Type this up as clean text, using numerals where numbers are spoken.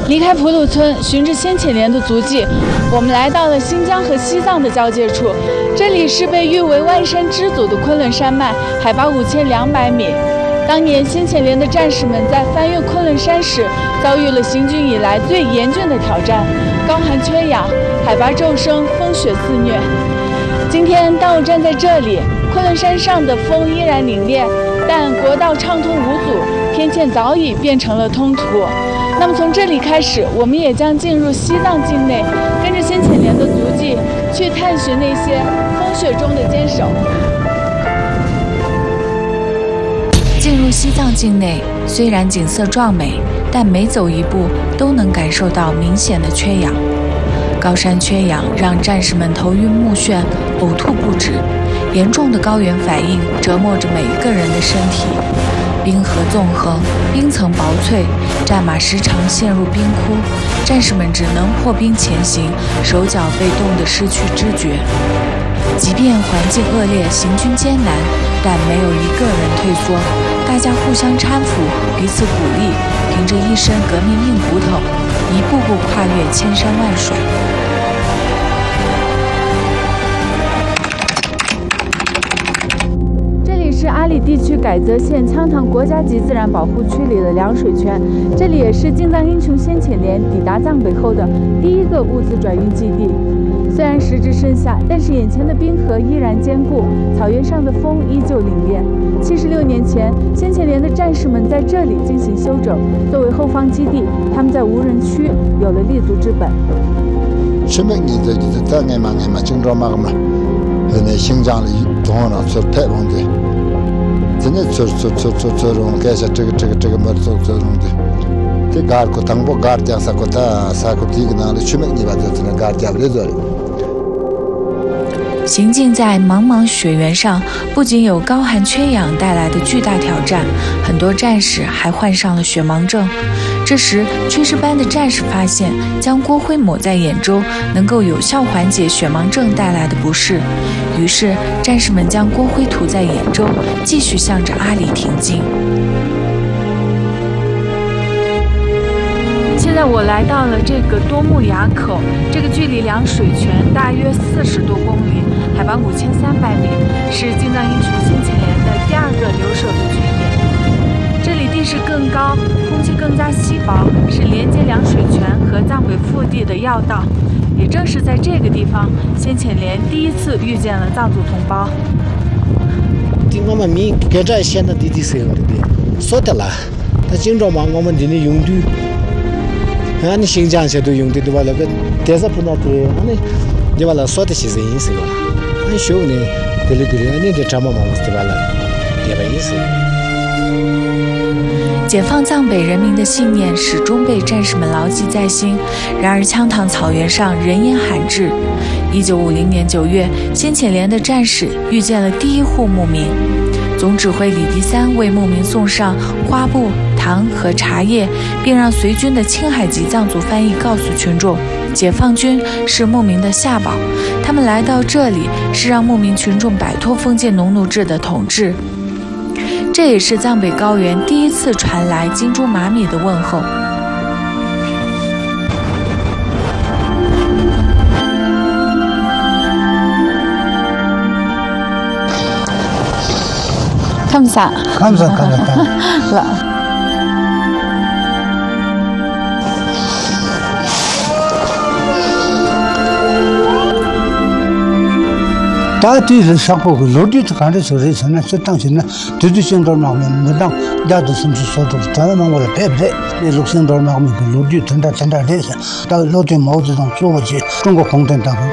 离开普鲁村，循着先遣连的足迹，我们来到了新疆和西藏的交界处。这里是被誉为万山之祖的昆仑山脉，海拔5200米。当年先遣连的战士们在翻越昆仑山时，遭遇了行军以来最严峻的挑战：高寒缺氧、海拔骤升、风雪肆虐。今天，当我站在这里，昆仑山上的风依然凛冽，但国道畅通无阻，天堑早已变成了通途。那么从这里开始，我们也将进入西藏境内，跟着先遣连的足迹去探寻那些风雪中的坚守。 进入西藏境内，虽然景色壮美，但每走一步都能感受到明显的缺氧。高山缺氧让战士们头晕目眩、呕吐不止，严重的高原反应折磨着每一个人的身体。冰河纵横，冰层薄脆，战马时常陷入冰窟，战士们只能破冰前行，手脚被冻得失去知觉。即便环境恶劣，行军艰难，但没有一个人退缩，大家互相搀扶，彼此鼓励，凭着一身革命硬骨头，一步步跨越千山万水。 是阿里地区改则县羌塘国家级自然保护区里的凉水泉，这里也是进藏英雄先遣连抵达藏北后的第一个物资转运基地。虽然时值盛夏，但是眼前的冰河依然坚固，草原上的风依旧凛冽。76年前，先遣连的战士们在这里进行休整，作为后方基地，他们在无人区有了立足之本。 真的这种感谢这个么做这种的，这嘎过当不嘎讲啥个他啥个地个那里去没你把这能嘎讲不了。 行进在茫茫雪原上，不仅有高寒缺氧带来的巨大挑战，很多战士还患上了血盲症。这时，炊事班的战士发现，将锅灰抹在眼周能够有效缓解血盲症带来的不适。于是，战士们将锅灰涂在眼周，继续向着阿里挺进。 现在我来到了这个多木崖口，这个距离凉水泉大约40多公里，海拔5300米，是进藏英雄先遣连的第二个留守的据点。这里地势更高，空气更加稀薄，是连接凉水泉和藏北腹地的要道。也正是在这个地方，先遣连第一次遇见了藏族同胞。 我们民跟这现在的时候的说的了，他经常嘛我们的用的。你新疆些都用的对吧？那个电视不那对，你把那说的是人是吧？你学呢，对你的这么忙对吧？也没意思。 解放藏北人民的信念始终被战士们牢记在心。然而，羌塘草原上人烟罕至。1950年9月，先遣连的战士遇见了第一户牧民。总指挥李迪三为牧民送上花布、糖和茶叶，并让随军的青海籍藏族翻译告诉群众，解放军是牧民的下宝。他们来到这里是让牧民群众摆脱封建农奴制的统治。这也是藏北高原第一次传来金珠玛米的问候。 감사. 다들 사고 로디도 간데 소리서는 세상에는 두두신도 나오면 뭐당 야도 숨수 소도 다만 걸 배배 록신도 나오면 로디 된다 돼서 다 로디 모두도 쪼지 중국 공단다